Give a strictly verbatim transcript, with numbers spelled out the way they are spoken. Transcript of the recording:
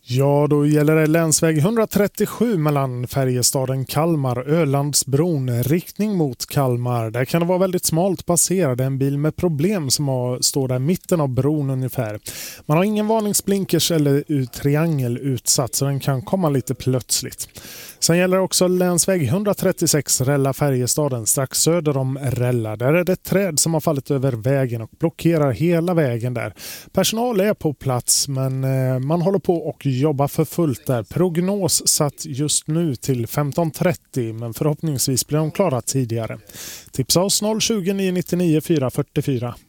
Ja, då gäller det länsväg etthundratrettiosju mellan Färjestaden Kalmar, Ölandsbron, riktning mot Kalmar. Där kan det vara väldigt smalt passerad, en bil med problem som har, står där mitten av bron ungefär. Man har ingen varningsblinkers eller triangel utsatt så den kan komma lite plötsligt. Sen gäller det också länsväg etthundratrettiosex Rälla Färjestaden strax söder om Rälla. Där är det ett träd som har fallit över vägen och blockerar hela vägen där. Personal är på plats men eh, man håller på och jobbar för fullt där. Prognos satt just nu till femton trettio men förhoppningsvis blir de klara tidigare. Tipsa oss noll tjugo, nio nio nio, fyra fyra fyra.